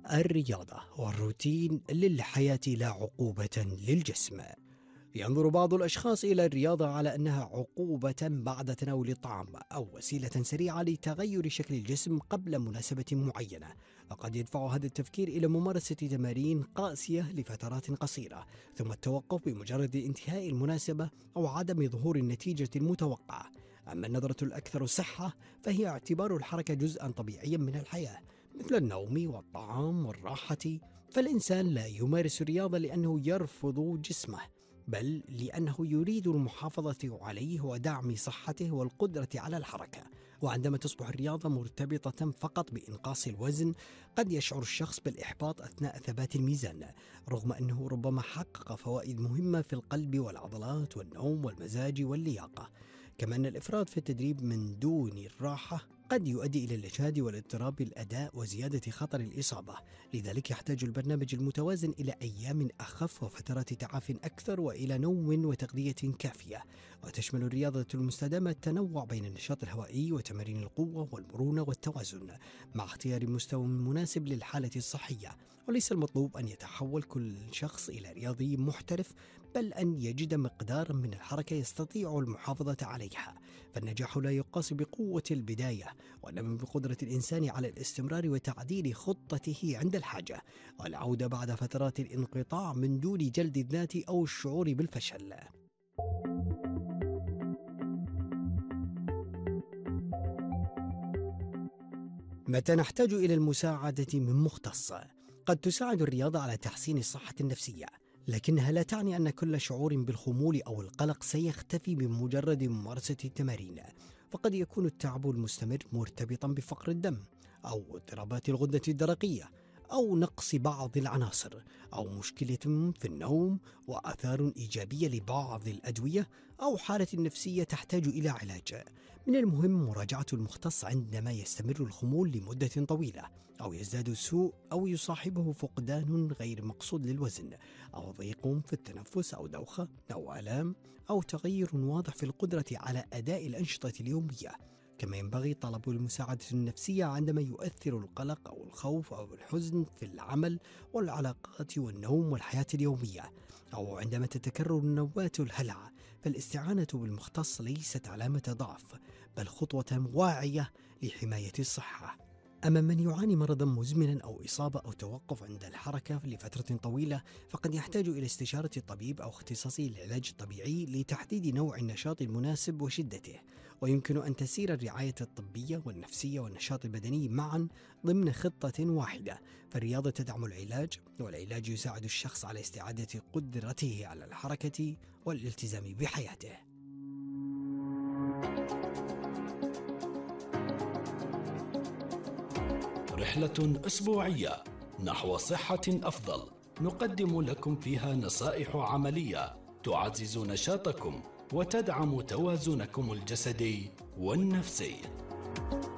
الرياضة والروتين للحياة لا عقوبة للجسم. ينظر بعض الأشخاص إلى الرياضة على أنها عقوبة بعد تناول الطعام أو وسيلة سريعة لتغير شكل الجسم قبل مناسبة معينة، وقد يدفع هذا التفكير إلى ممارسة تمارين قاسية لفترات قصيرة ثم التوقف بمجرد انتهاء المناسبة أو عدم ظهور النتيجة المتوقعة. أما النظرة الأكثر صحة فهي اعتبار الحركة جزءا طبيعيا من الحياة مثل النوم والطعام والراحة. فالإنسان لا يمارس الرياضة لأنه يرفض جسمه، بل لأنه يريد المحافظة عليه ودعم صحته والقدرة على الحركة. وعندما تصبح الرياضة مرتبطة فقط بإنقاص الوزن، قد يشعر الشخص بالإحباط أثناء ثبات الميزان، رغم أنه ربما حقق فوائد مهمة في القلب والعضلات والنوم والمزاج واللياقة. كما أن الإفراط في التدريب من دون الراحة قد يؤدي إلى الإجهاد والاضطراب بالأداء وزيادة خطر الإصابة. لذلك يحتاج البرنامج المتوازن إلى أيام أخف وفترات تعاف أكثر وإلى نوم وتغذية كافية. وتشمل الرياضة المستدامة التنوع بين النشاط الهوائي وتمارين القوة والمرونة والتوازن، مع اختيار مستوى مناسب للحالة الصحية. وليس المطلوب أن يتحول كل شخص إلى رياضي محترف، بل أن يجد مقدارا من الحركة يستطيع المحافظة عليها. فالنجاح لا يقاس بقوة البداية، وإنما بقدرة الإنسان على الاستمرار وتعديل خطته عند الحاجة، والعودة بعد فترات الانقطاع من دون جلد الذات أو الشعور بالفشل. متى نحتاج إلى المساعدة من مختص؟ قد تساعد الرياضة على تحسين الصحة النفسية، لكنها لا تعني أن كل شعور بالخمول أو القلق سيختفي بمجرد ممارسة التمارين. فقد يكون التعب المستمر مرتبطا بفقر الدم أو اضطرابات الغدة الدرقية أو نقص بعض العناصر أو مشكلة في النوم وآثار إيجابية لبعض الأدوية أو حالة نفسية تحتاج إلى علاج. من المهم مراجعة المختص عندما يستمر الخمول لمدة طويلة أو يزداد السوء أو يصاحبه فقدان غير مقصود للوزن أو ضيق في التنفس أو دوخة أو آلام أو تغير واضح في القدرة على أداء الأنشطة اليومية. كما ينبغي طلب المساعدة النفسية عندما يؤثر القلق أو الخوف أو الحزن في العمل والعلاقات والنوم والحياة اليومية، أو عندما تتكرر نوبات الهلع. فالاستعانة بالمختص ليست علامة ضعف، بل خطوة واعية لحماية الصحة. أما من يعاني مرضا مزمنا أو إصابة أو توقف عند الحركة لفترة طويلة، فقد يحتاج إلى استشارة الطبيب أو اختصاصي العلاج الطبيعي لتحديد نوع النشاط المناسب وشدته. ويمكن أن تسير الرعاية الطبية والنفسية والنشاط البدني معا ضمن خطة واحدة. فالرياضة تدعم العلاج، والعلاج يساعد الشخص على استعادة قدرته على الحركة والالتزام بحياته. رحلة أسبوعية نحو صحة أفضل، نقدم لكم فيها نصائح عملية تعزز نشاطكم وتدعم توازنكم الجسدي والنفسي.